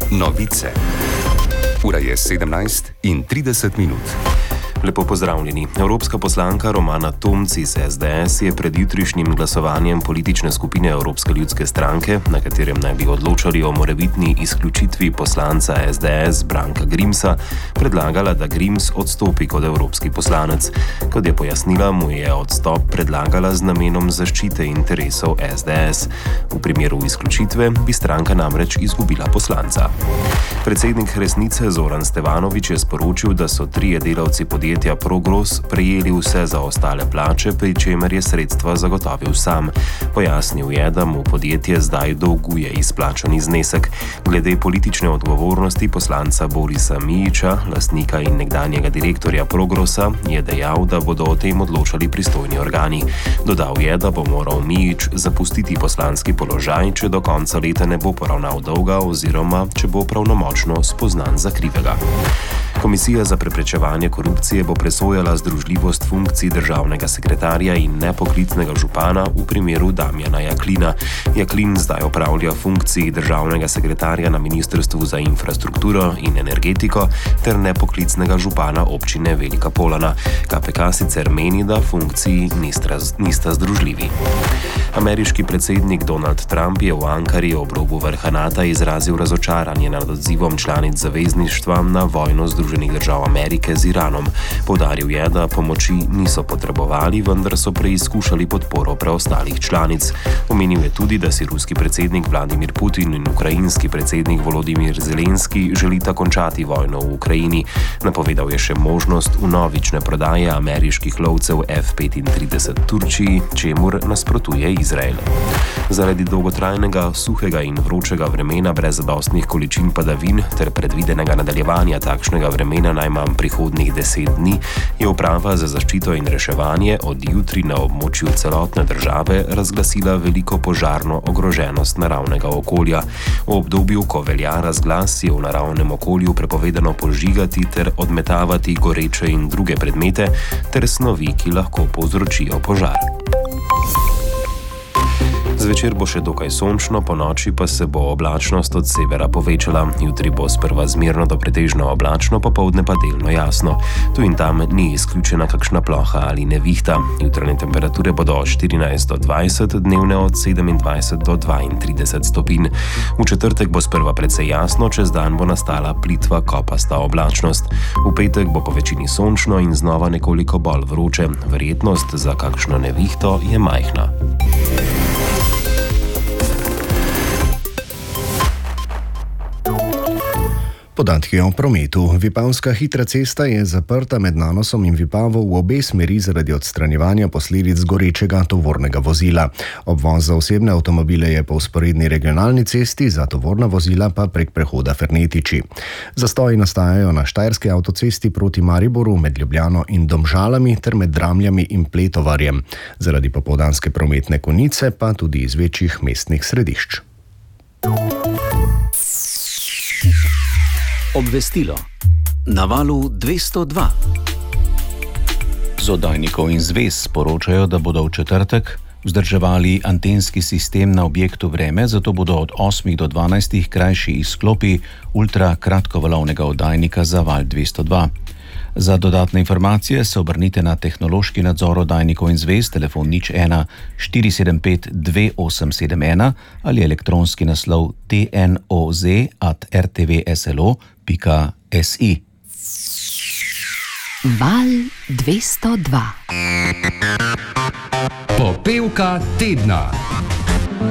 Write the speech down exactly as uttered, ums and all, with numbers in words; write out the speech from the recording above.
Novice. Ura je sedemnajst in trideset minut. Lepo pozdravljeni. Evropska poslanka Romana Tomc iz S D S je pred jutrišnjim glasovanjem politične skupine Evropske ljudske stranke, na katerem naj bi odločali o morebitni izključitvi poslanca S D S Branka Grimsa, predlagala, da Grims odstopi kot evropski poslanec. Kot je pojasnila, mu je odstop predlagala z namenom zaščite interesov S D S. V primeru izključitve bi stranka namreč izgubila poslanca. Predsednik Resnice Zoran Stevanović je sporočil, da so trije delavci podjetja Podjetja Progros prejeli vse zaostale plače, pri čemer je sredstva zagotovil sam. Pojasnil je, da mu podjetje zdaj dolguje izplačani znesek. Glede politične odgovornosti poslanca Borisa Mijića, lastnika in nekdanjega direktorja Progrosa, je dejal, da bodo o tem odločali pristojni organi. Dodal je, da bo moral Mijić zapustiti poslanski položaj, če do konca leta ne bo poravnal dolga oziroma če bo pravnomočno spoznan za krivega. Komisija za preprečevanje korupcije bo presojala združljivost funkcij državnega sekretarja in nepoklicnega župana v primeru Damjana Jaklina. Jaklin zdaj opravlja funkciji državnega sekretarja na Ministrstvu za infrastrukturo in energetiko ter nepoklicnega župana občine Velika Polana. K P K sicer meni, da funkciji nista, nista združljivi. Ameriški predsednik Donald Trump je v Ankari ob robu vrha Nata izrazil razočaranje nad odzivom članic zavezništva na vojno Združenih držav Amerike z Iranom. Poudaril je, da pomoči niso potrebovali, vendar so preizkušali podporo preostalih članic. Omenil je tudi, da si ruski predsednik Vladimir Putin in ukrajinski predsednik Volodimir Zelenski želita končati vojno v Ukrajini. Napovedal je še možnost vnovične prodaje ameriških lovcev F petintrideset Turčiji, čemur nasprotuje Izrael. Zaradi dolgotrajnega, suhega in vročega vremena brez zadostnih količin padavin ter predvidenega nadaljevanja takšnega vremena najmanj prihodnjih deset dni, je uprava za zaščito in reševanje od jutri na območju celotne države razglasila veliko požarno ogroženost naravnega okolja. V obdobju, ko velja razglas, je v naravnem okolju prepovedano požigati ter odmetavati goreče in druge predmete ter snovi, ki lahko povzročijo požar. Zvečer bo še dokaj sončno, ponoči pa se bo oblačnost od severa povečala. Jutri bo sprva zmerno do pretežno oblačno, popoldne pa delno jasno. Tu in tam ni izključena kakšna ploha ali nevihta. Jutranje temperature bodo od štirinajst do dvajset, dnevne od sedemindvajset do dvaintrideset stopinj. V četrtek bo sprva precej jasno, čez dan bo nastala plitva kopasta oblačnost. V petek bo po večini sončno in znova nekoliko bolj vroče. Verjetnost za kakšno nevihto je majhna. Podatki o prometu. Vipavska hitra cesta je zaprta med Nanosom in Vipavo v obe smeri zaradi odstranjevanja posledic gorečega tovornega vozila. Obvoz za osebne avtomobile je po vzporedni regionalni cesti, za tovorna vozila pa prek prehoda Fernetiči. Zastoji nastajajo na Štajerski avtocesti proti Mariboru med Ljubljano in Domžalami ter med Dramljami in Pletovarjem. Zaradi popoldanske prometne konice pa tudi iz večjih mestnih središč. Obvestilo. Na valu dvesto dva. Z oddajnikov in zvez sporočajo, da bodo v četrtek vzdrževali antenski sistem na objektu Vreme, zato bodo od osmih do dvanajstih krajši izklopi ultra kratkovalovnega oddajnika za val dvesto dva. Za dodatne informacije se obrnite na tehnološki nadzor oddajnikov in zvez, telefon nič ena štiri sedem pet dve osem sedem ena ali elektronski naslov t n o z at r t v s l o pika s i. Val dvesto dva. Popevka tedna.